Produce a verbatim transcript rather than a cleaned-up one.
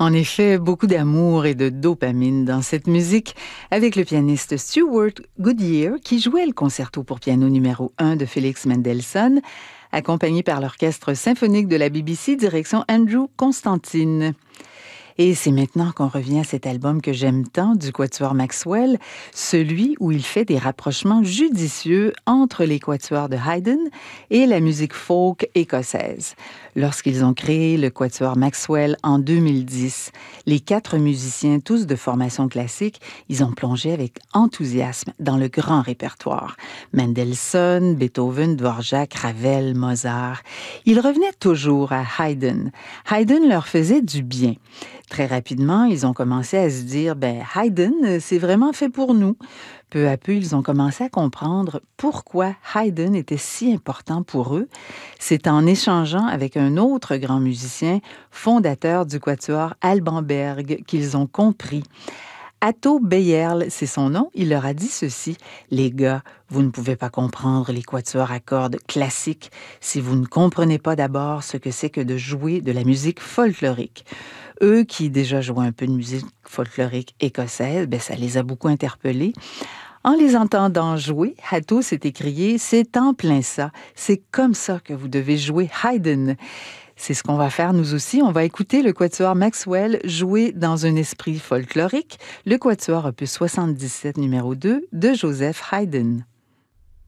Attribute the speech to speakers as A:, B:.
A: En effet, beaucoup d'amour et de dopamine dans cette musique, avec le pianiste Stewart Goodyear qui jouait le concerto pour piano numéro un de Félix Mendelssohn, accompagné par l'Orchestre symphonique de la B B C, direction Andrew Constantine. Et c'est maintenant qu'on revient à cet album que j'aime tant du quatuor Maxwell, celui où il fait des rapprochements judicieux entre les quatuors de Haydn et la musique folk écossaise. Lorsqu'ils ont créé le quatuor Maxwell en deux mille dix, les quatre musiciens, tous de formation classique, ils ont plongé avec enthousiasme dans le grand répertoire. Mendelssohn, Beethoven, Dvorak, Ravel, Mozart. Ils revenaient toujours à Haydn. Haydn leur faisait du bien. Très rapidement, ils ont commencé à se dire, ben, Haydn, c'est vraiment fait pour nous. Peu à peu, ils ont commencé à comprendre pourquoi Haydn était si important pour eux. C'est en échangeant avec un autre grand musicien, fondateur du quatuor Alban Berg, qu'ils ont compris. Atto Beyerle, c'est son nom, il leur a dit ceci: « Les gars, vous ne pouvez pas comprendre les quatuors à cordes classiques si vous ne comprenez pas d'abord ce que c'est que de jouer de la musique folklorique. » Eux qui déjà jouaient un peu de musique folklorique écossaise, ben ça les a beaucoup interpellés. En les entendant jouer, Atto s'est écrié « C'est en plein ça, c'est comme ça que vous devez jouer Haydn ». C'est ce qu'on va faire nous aussi. On va écouter le quatuor Maxwell jouer dans un esprit folklorique, le quatuor opus soixante-dix-sept numéro deux de Joseph Haydn.